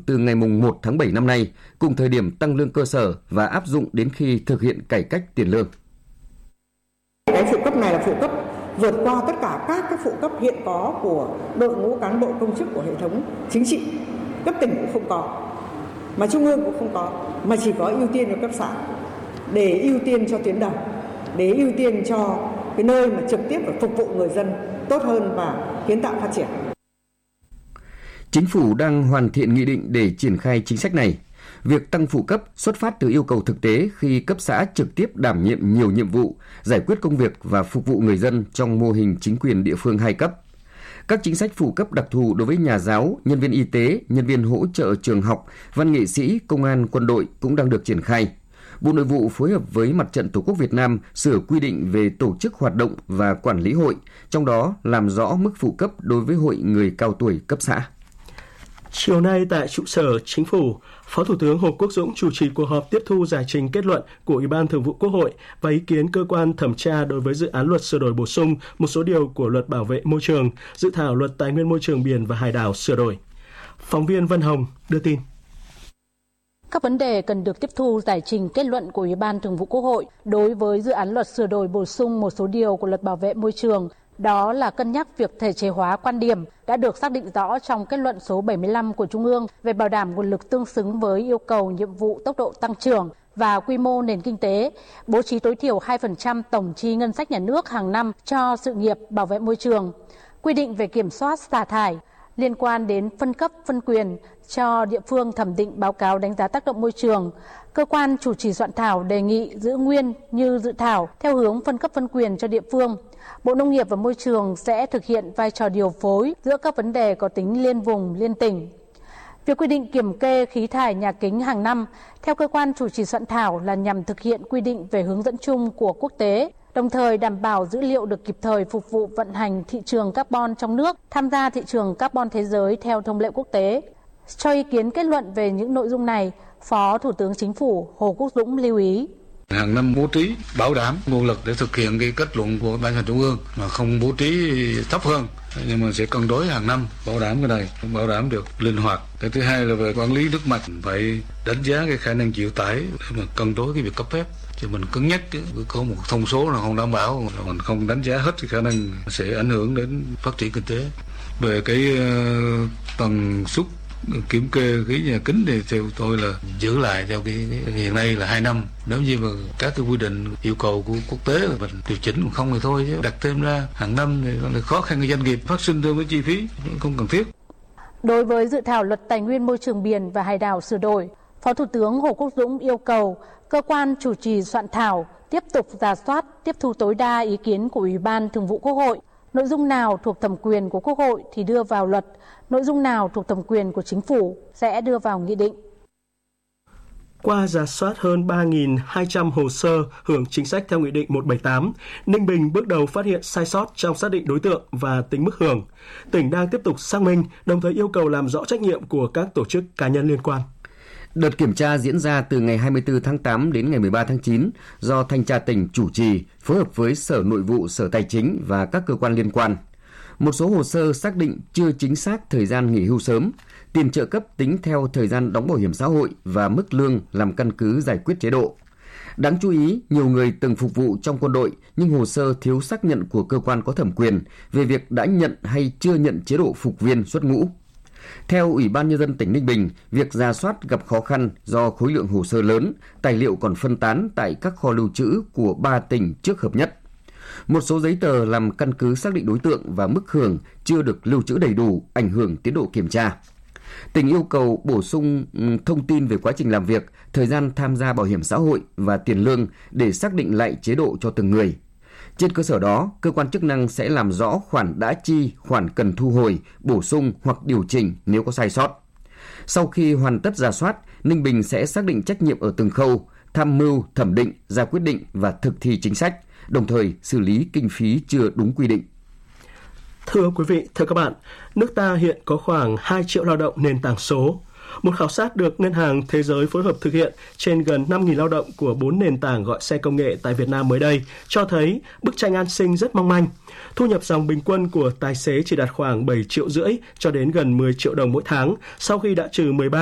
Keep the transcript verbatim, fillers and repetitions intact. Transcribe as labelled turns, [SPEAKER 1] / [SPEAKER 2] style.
[SPEAKER 1] từ ngày một tháng bảy năm nay, cùng thời điểm tăng lương cơ sở và áp dụng đến khi thực hiện cải cách tiền lương.
[SPEAKER 2] Cái phụ cấp này là phụ cấp vượt qua tất cả các cái phụ cấp hiện có của đội ngũ cán bộ công chức của hệ thống chính trị. Cấp tỉnh cũng không có, mà trung ương cũng không có, mà chỉ có ưu tiên cho cấp xã, để ưu tiên cho tuyến đầu, để ưu tiên cho cái nơi mà trực tiếp và phục vụ người dân tốt hơn và kiến tạo phát triển.
[SPEAKER 1] Chính phủ đang hoàn thiện nghị định để triển khai chính sách này. Việc tăng phụ cấp xuất phát từ yêu cầu thực tế khi cấp xã trực tiếp đảm nhiệm nhiều nhiệm vụ, giải quyết công việc và phục vụ người dân trong mô hình chính quyền địa phương hai cấp. Các chính sách phụ cấp đặc thù đối với nhà giáo, nhân viên y tế, nhân viên hỗ trợ trường học, văn nghệ sĩ, công an, quân đội cũng đang được triển khai. Bộ Nội vụ phối hợp với Mặt trận Tổ quốc Việt Nam sửa quy định về tổ chức hoạt động và quản lý hội, trong đó làm rõ mức phụ cấp đối với hội người cao tuổi cấp xã.
[SPEAKER 3] Chiều nay tại trụ sở Chính phủ, Phó Thủ tướng Hồ Quốc Dũng chủ trì cuộc họp tiếp thu giải trình kết luận của Ủy ban Thường vụ Quốc hội và ý kiến cơ quan thẩm tra đối với dự án luật sửa đổi bổ sung một số điều của Luật Bảo vệ môi trường, dự thảo Luật Tài nguyên môi trường biển và hải đảo sửa đổi. Phóng viên Vân Hồng đưa tin.
[SPEAKER 4] Các vấn đề cần được tiếp thu giải trình kết luận của Ủy ban Thường vụ Quốc hội đối với dự án luật sửa đổi bổ sung một số điều của Luật Bảo vệ môi trường, đó là cân nhắc việc thể chế hóa quan điểm đã được xác định rõ trong kết luận số bảy mươi lăm của Trung ương về bảo đảm nguồn lực tương xứng với yêu cầu nhiệm vụ tốc độ tăng trưởng và quy mô nền kinh tế, bố trí tối thiểu hai phần trăm tổng chi ngân sách nhà nước hàng năm cho sự nghiệp bảo vệ môi trường, quy định về kiểm soát xả thải, liên quan đến phân cấp phân quyền cho địa phương thẩm định báo cáo đánh giá tác động môi trường. Cơ quan chủ trì soạn thảo đề nghị giữ nguyên như dự thảo theo hướng phân cấp phân quyền cho địa phương. Bộ Nông nghiệp và Môi trường sẽ thực hiện vai trò điều phối giữa các vấn đề có tính liên vùng, liên tỉnh. Việc quy định kiểm kê khí thải nhà kính hàng năm theo cơ quan chủ trì soạn thảo là nhằm thực hiện quy định về hướng dẫn chung của quốc tế, đồng thời đảm bảo dữ liệu được kịp thời phục vụ vận hành thị trường carbon trong nước, tham gia thị trường carbon thế giới theo thông lệ quốc tế. Cho ý kiến kết luận về những nội dung này, Phó Thủ tướng Chính phủ Hồ Quốc Dũng lưu ý.
[SPEAKER 5] Hàng năm bố trí bảo đảm nguồn lực để thực hiện cái kết luận của Ban Hành Trung ương mà không bố trí thấp hơn, nhưng mà sẽ cân đối hàng năm bảo đảm cái này, bảo đảm được linh hoạt. Cái thứ hai là về quản lý nước mặt, phải đánh giá cái khả năng chịu tải để mà cân đối cái việc cấp phép. Chứ mình cứng nhắc có một thông số là không đảm bảo, mình không đánh giá hết cái khả năng sẽ ảnh hưởng đến phát triển kinh tế. Về cái uh, tần suất kiểm kê khí nhà kính thì theo tôi là giữ lại theo cái, cái hiện nay là hai năm. Nếu như mà các cái quy định yêu cầu của quốc tế là mình điều chỉnh, không thì thôi, chứ đặt thêm ra hàng năm thì là khó khăn cho doanh nghiệp, phát sinh thêm cái chi phí không cần thiết.
[SPEAKER 4] Đối với dự thảo Luật Tài nguyên môi trường biển và hải đảo sửa đổi, Phó Thủ tướng Hồ Quốc Dũng yêu cầu cơ quan chủ trì soạn thảo tiếp tục rà soát, tiếp thu tối đa ý kiến của Ủy ban Thường vụ Quốc hội. Nội dung nào thuộc thẩm quyền của Quốc hội thì đưa vào luật, nội dung nào thuộc thẩm quyền của Chính phủ sẽ đưa vào nghị định.
[SPEAKER 3] Qua rà soát hơn ba nghìn hai trăm hồ sơ hưởng chính sách theo Nghị định một trăm bảy mươi tám, Ninh Bình bước đầu phát hiện sai sót trong xác định đối tượng và tính mức hưởng. Tỉnh đang tiếp tục xác minh, đồng thời yêu cầu làm rõ trách nhiệm của các tổ chức cá nhân liên quan.
[SPEAKER 1] Đợt kiểm tra diễn ra từ ngày hai mươi tư tháng tám đến ngày mười ba tháng chín do Thanh tra tỉnh chủ trì, phối hợp với Sở Nội vụ, Sở Tài chính và các cơ quan liên quan. Một số hồ sơ xác định chưa chính xác thời gian nghỉ hưu sớm, tiền trợ cấp tính theo thời gian đóng bảo hiểm xã hội và mức lương làm căn cứ giải quyết chế độ. Đáng chú ý, nhiều người từng phục vụ trong quân đội nhưng hồ sơ thiếu xác nhận của cơ quan có thẩm quyền về việc đã nhận hay chưa nhận chế độ phục viên xuất ngũ. Theo Ủy ban Nhân dân tỉnh Ninh Bình, việc rà soát gặp khó khăn do khối lượng hồ sơ lớn, tài liệu còn phân tán tại các kho lưu trữ của ba tỉnh trước hợp nhất. Một số giấy tờ làm căn cứ xác định đối tượng và mức hưởng chưa được lưu trữ đầy đủ, ảnh hưởng tiến độ kiểm tra. Tỉnh yêu cầu bổ sung thông tin về quá trình làm việc, thời gian tham gia bảo hiểm xã hội và tiền lương để xác định lại chế độ cho từng người. Trên cơ sở đó, cơ quan chức năng sẽ làm rõ khoản đã chi, khoản cần thu hồi, bổ sung hoặc điều chỉnh nếu có sai sót. Sau khi hoàn tất rà soát, Ninh Bình sẽ xác định trách nhiệm ở từng khâu, tham mưu, thẩm định, ra quyết định và thực thi chính sách, đồng thời xử lý kinh phí chưa đúng quy định.
[SPEAKER 3] Thưa quý vị, thưa các bạn, nước ta hiện có khoảng hai triệu lao động nền tảng số. Một khảo sát được Ngân hàng Thế giới phối hợp thực hiện trên gần năm nghìn lao động của bốn nền tảng gọi xe công nghệ tại Việt Nam mới đây cho thấy bức tranh an sinh rất mong manh. Thu nhập dòng bình quân của tài xế chỉ đạt khoảng bảy triệu rưỡi cho đến gần mười triệu đồng mỗi tháng sau khi đã trừ mười ba